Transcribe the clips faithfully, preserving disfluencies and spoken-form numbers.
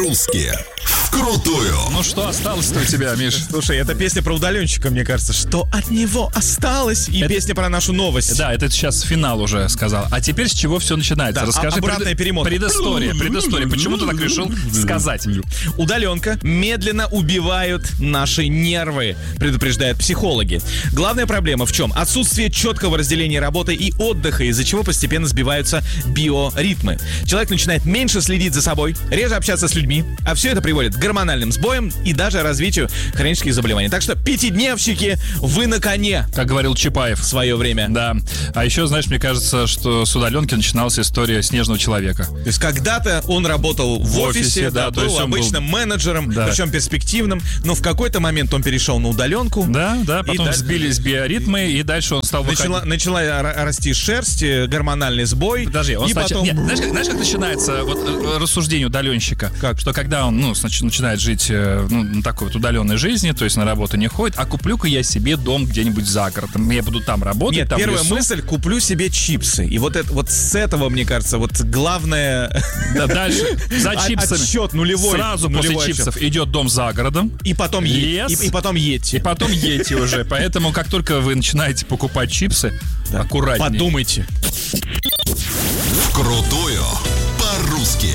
Русские вкрутую. Ну что осталось-то у тебя, Миш? Слушай, это песня про удаленщика, мне кажется. Что от него осталось? И Это- песня про нашу новость. Да, это сейчас финал уже сказал. А теперь с чего все начинается? Да, Расскажи а- обратная пред- перемотка. предыстория, предыстория. Почему ты так решил сказать? Удаленка медленно убивают наши нервы, предупреждают психологи. Главная проблема в чем? Отсутствие четкого разделения работы и отдыха, из-за чего постепенно сбиваются биоритмы. Человек начинает меньше следить за собой, реже общаться с людьми, а все это приводит к гормональным сбоям и даже развитию хронических заболеваний. Так что пятидневщики, вы на коне Как говорил Чапаев. в свое время. Да. А еще, знаешь, мне кажется, что с удаленки начиналась история снежного человека. То есть когда-то он работал в, В офисе, офисе, да, да, то был есть он был- обычным менеджером, Да. причем перспективным, но в какой-то момент он перешел на удаленку. Да, да, потом дальше- сбились биоритмы, и дальше он стал выходить. Начала, начала р- расти шерсть, э, гормональный сбой. Подожди, он и сначала... потом... Нет, знаешь, как, знаешь, как начинается вот, э, рассуждение удаленщика? Как? Что когда он ну, снач- начинает жить э, ну, на такой вот удаленной жизни, то есть на работу не ходит, а куплю-ка я себе дом где-нибудь за городом. Я буду там работать, Нет, там в первая лесу. мысль, куплю себе чипсы. И вот, это, вот с этого, мне кажется, вот главное... Да, дальше за От- чипсами. отсчет нулевой. Сразу нулевой после отсчет. чипсов идет дом за городом. И потом е- Лес. и, и потом едьте. И потом едете уже. Поэтому, как только вы начинаете покупать чипсы, аккуратнее. Подумайте. Вкрутую по-русски.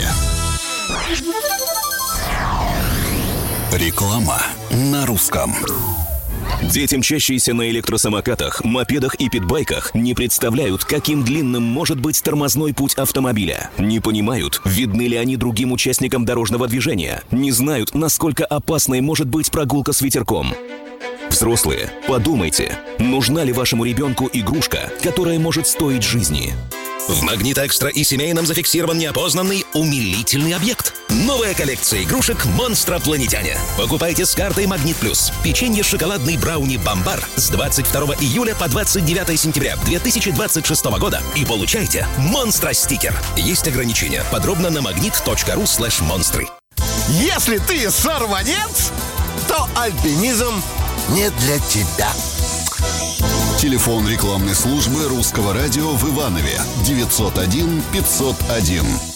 Реклама на русском. Дети, мчащиеся на электросамокатах, мопедах и питбайках, не представляют, каким длинным может быть тормозной путь автомобиля. Не понимают, видны ли они другим участникам дорожного движения. Не знают, насколько опасной может быть прогулка с ветерком. Взрослые, подумайте, нужна ли вашему ребенку игрушка, которая может стоить жизни? В Магнит Экстра и семейном зафиксирован неопознанный умилительный объект. Новая коллекция игрушек «Монстропланетяне». Покупайте с картой Магнит Плюс. Печенье шоколадный брауни «Бомбар» с двадцать второго июля по двадцать девятое сентября две тысячи двадцать шестого года и получайте монстро-стикер. Есть ограничения. Подробно на магнит точка ру слэш монстры. Если ты сорванец, то альпинизм не для тебя. Телефон рекламной службы русского радио в Иванове девятьсот один пятьсот один.